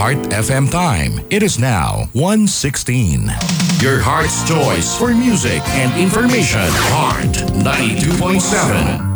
Heart FM time. It is now 1:16. Your heart's choice for music and information. Heart 92.7.